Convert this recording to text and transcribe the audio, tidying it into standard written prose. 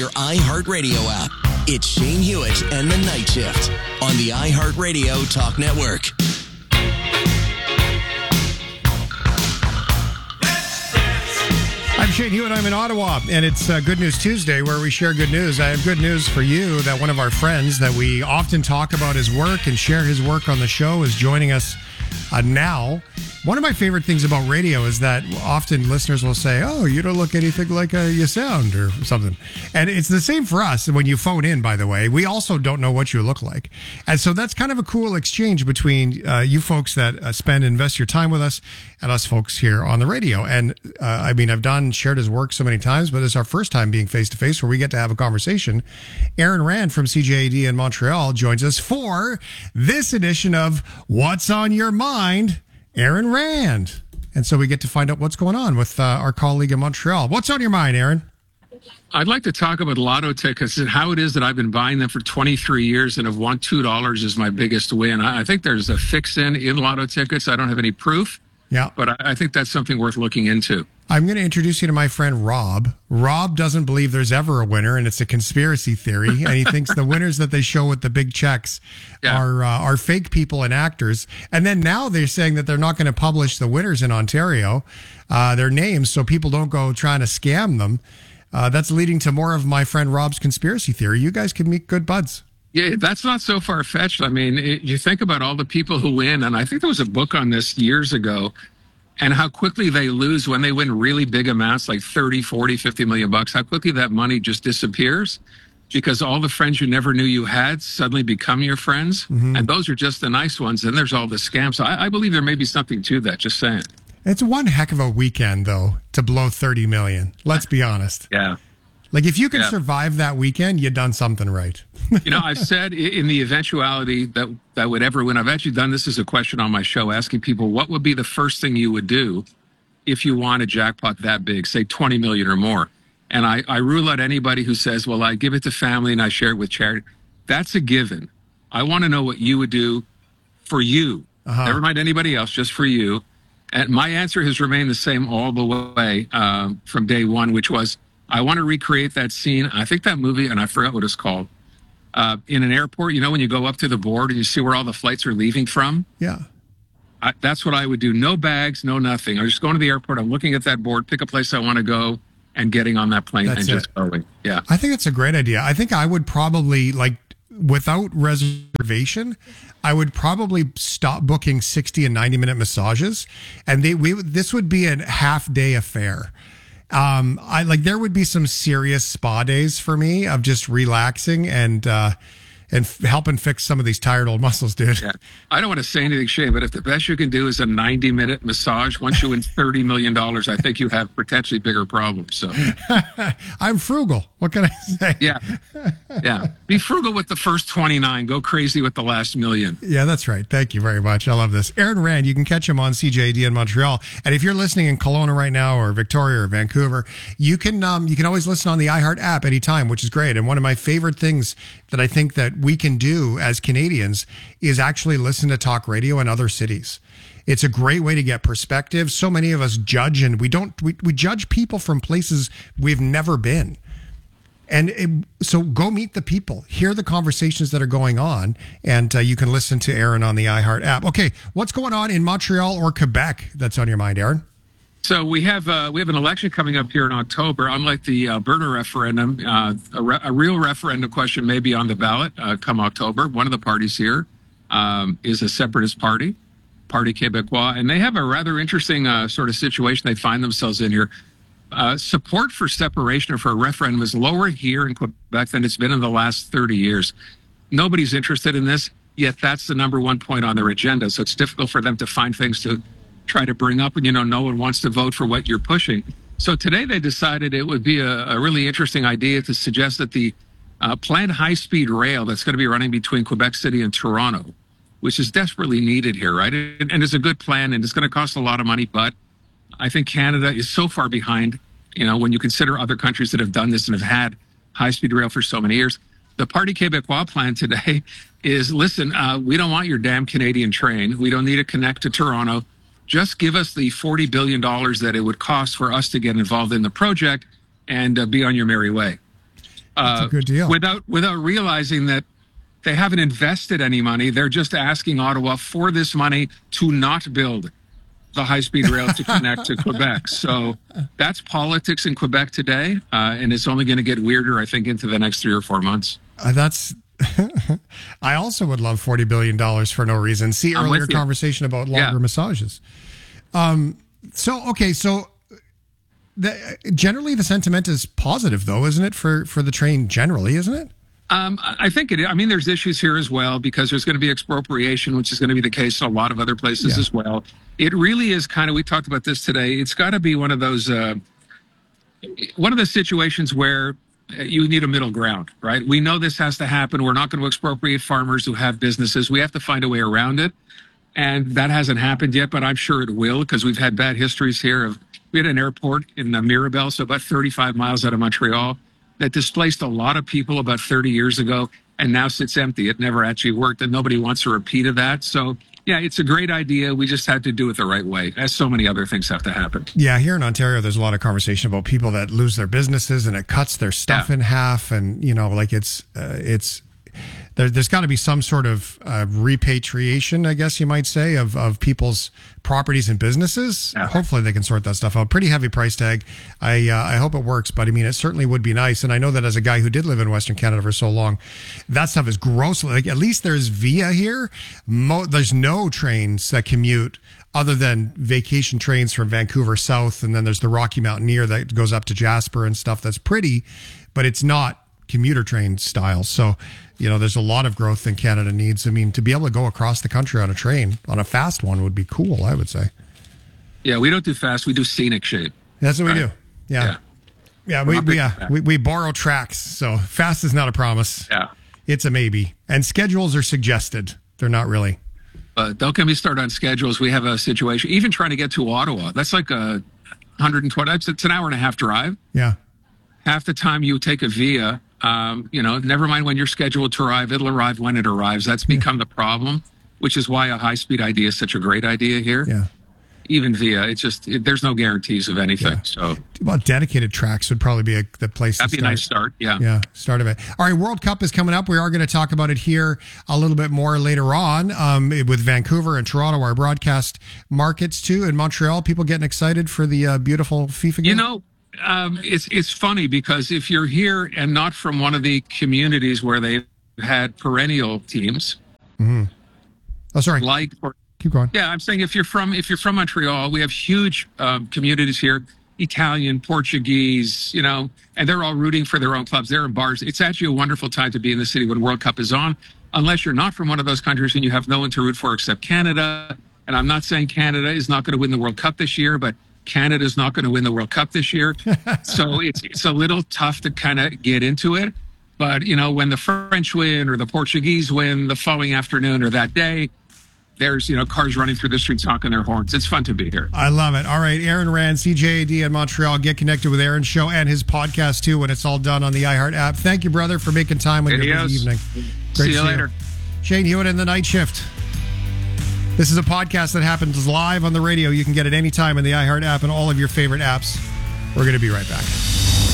your iHeartRadio app. It's Shane Hewitt and the Night Shift on the iHeartRadio Talk Network. I'm Shane Hewitt. I'm in Ottawa, and it's Good News Tuesday, where we share good news. I have good news for you that one of our friends that we often talk about his work and share his work on the show is joining us now. One of my favorite things about radio is that often listeners will say, "Oh, you don't look anything like you sound," or something. And it's the same for us when you phone in, by the way. We also don't know what you look like. And so that's kind of a cool exchange between you folks that invest your time with us and us folks here on the radio. And I mean, I've shared his work so many times, but it's our first time being face to face where we get to have a conversation. Aaron Rand from CJAD in Montreal joins us for this edition of What's on Your Mind, Aaron Rand. And so we get to find out what's going on with our colleague in Montreal. What's on your mind, Aaron? I'd like to talk about lotto tickets and how it is that I've been buying them for 23 years and have won $2 as my biggest win. I think there's a fix-in lotto tickets. I don't have any proof. Yeah. But I think that's something worth looking into. I'm going to introduce you to my friend Rob. Rob doesn't believe there's ever a winner, and it's a conspiracy theory. And he thinks the winners that they show with the big checks are fake people and actors. And then now they're saying that they're not going to publish the winners in Ontario, their names, so people don't go trying to scam them. That's leading to more of my friend Rob's conspiracy theory. You guys can meet good buds. Yeah, that's not so far-fetched. I mean, you think about all the people who win, and I think there was a book on this years ago, and how quickly they lose when they win really big amounts, like 30, 40, 50 million bucks, how quickly that money just disappears because all the friends you never knew you had suddenly become your friends. Mm-hmm. And those are just the nice ones. And there's all the scams. So I believe there may be something to that, just saying. It's one heck of a weekend, though, to blow 30 million. Let's be honest. Yeah. Like, if you can survive that weekend, you've done something right. You know, I've said in the eventuality that would ever win, I've actually done this as a question on my show, asking people, what would be the first thing you would do if you won a jackpot that big, say 20 million or more? And I rule out anybody who says, well, I give it to family and I share it with charity. That's a given. I want to know what you would do for you. Never mind anybody else, just for you. And my answer has remained the same all the way from day one, which was, I want to recreate that scene. I think that movie, and I forgot what it's called, in an airport, you know, when you go up to the board and you see where all the flights are leaving from? Yeah. That's what I would do. No bags, no nothing. I'm just going to the airport. I'm looking at that board, pick a place I want to go, and getting on that plane just going. Yeah. I think it's a great idea. I think I would probably, like, without reservation, I would probably stop booking 60 and 90-minute massages, and this would be a half-day affair. There would be some serious spa days for me of just relaxing and helping fix some of these tired old muscles, dude. Yeah. I don't want to say anything, Shane, but if the best you can do is a 90-minute massage, once you win $30 million, I think you have potentially bigger problems. So I'm frugal. What can I say? Yeah. Yeah. Be frugal with the first 29. Go crazy with the last million. Yeah, that's right. Thank you very much. I love this. Aaron Rand, you can catch him on CJAD in Montreal. And if you're listening in Kelowna right now or Victoria or Vancouver, you can always listen on the iHeart app anytime, which is great. And one of my favorite things that I think that we can do as Canadians is actually listen to talk radio in other cities. It's a great way to get perspective. So many of us judge, and we judge people from places we've never been. And so go meet the people, hear the conversations that are going on, and you can listen to Aaron on the iHeart app. Okay, what's going on in Montreal or Quebec that's on your mind, Aaron? So we have an election coming up here in October. Unlike the Alberta referendum, a real referendum question may be on the ballot come October. One of the parties here is a separatist party, Parti Québécois, and they have a rather interesting sort of situation they find themselves in here. Support for separation or for a referendum is lower here in Quebec than it's been in the last 30 years. Nobody's interested in this, yet that's the number one point on their agenda. So it's difficult for them to find things to try to bring up, and no one wants to vote for what you're pushing. So today they decided it would be a really interesting idea to suggest that the planned high-speed rail that's going to be running between Quebec City and Toronto, which is desperately needed here, right? And it's a good plan, and it's going to cost a lot of money, but I think Canada is so far behind, when you consider other countries that have done this and have had high-speed rail for so many years. The Parti Québécois plan today is, listen, we don't want your damn Canadian train. We don't need to connect to Toronto. Just give us the $40 billion that it would cost for us to get involved in the project and be on your merry way. That's a good deal. Without realizing that they haven't invested any money. They're just asking Ottawa for this money to not build the high-speed rail to connect to Quebec. So that's politics in Quebec today, and it's only going to get weirder, I think, into the next 3 or 4 months. That's. I also would love $40 billion for no reason. See earlier conversation about longer massages. So generally the sentiment is positive, though, isn't it, for the train generally, isn't it? I think it is. I mean, there's issues here as well because there's going to be expropriation, which is going to be the case in a lot of other places as well. It really is kind of, we talked about this today, it's got to be one of those, one of the situations where you need a middle ground, right? We know this has to happen. We're not going to expropriate farmers who have businesses. We have to find a way around it. And that hasn't happened yet, but I'm sure it will because we've had bad histories here. We had an airport in Mirabel, so about 35 miles out of Montreal, that displaced a lot of people about 30 years ago and now sits empty. It never actually worked, and nobody wants a repeat of that. So, yeah, it's a great idea. We just had to do it the right way, as so many other things have to happen. Yeah, here in Ontario, there's a lot of conversation about people that lose their businesses and it cuts their stuff in half. And, like there's got to be some sort of repatriation, I guess you might say, of people's properties and businesses. Yeah. Hopefully they can sort that stuff out. Pretty heavy price tag. I hope it works, but I mean, it certainly would be nice. And I know that as a guy who did live in Western Canada for so long, that stuff is gross. Like, at least there's VIA here. There's no trains that commute other than vacation trains from Vancouver south. And then there's the Rocky Mountaineer that goes up to Jasper and stuff. That's pretty, but it's not commuter train style. So, there's a lot of growth in Canada needs. I mean, to be able to go across the country on a train, on a fast one, would be cool, I would say. Yeah, we don't do fast. We do scenic shape. That's what we do. Yeah. We borrow tracks. So fast is not a promise. Yeah. It's a maybe. And schedules are suggested. They're not really. Don't get me started on schedules. We have a situation, even trying to get to Ottawa, that's like 120, it's an hour and a half drive. Yeah. Half the time you take a VIA, never mind when you're scheduled to arrive, it'll arrive when it arrives. That's become the problem, which is why a high-speed idea is such a great idea here. Yeah. Even VIA, there's no guarantees of anything. Yeah. So, well, dedicated tracks would probably be the place to start. That'd be a nice start, yeah. Yeah, start of it. All right, World Cup is coming up. We are going to talk about it here a little bit more later on with Vancouver and Toronto, our broadcast markets too. In Montreal, people getting excited for the beautiful FIFA game? It's funny because if you're here and not from one of the communities where they've had perennial teams, oh, sorry, keep going. Yeah, I'm saying if you're from Montreal, we have huge communities here, Italian, Portuguese, and they're all rooting for their own clubs. They're in bars. It's actually a wonderful time to be in the city when World Cup is on, unless you're not from one of those countries and you have no one to root for except Canada. And I'm not saying Canada is not going to win the World Cup this year, but Canada's not going to win the World Cup this year. So it's a little tough to kind of get into it. But, when the French win or the Portuguese win the following afternoon or that day, there's, cars running through the streets honking their horns. It's fun to be here. I love it. All right, Aaron Rand, CJAD in Montreal. Get connected with Aaron's show and his podcast, too, when it's all done on the iHeart app. Thank you, brother, for making time on your busy evening. Great See you later. Shane Hewitt in the Night Shift. This is a podcast that happens live on the radio. You can get it anytime in the iHeart app and all of your favorite apps. We're going to be right back.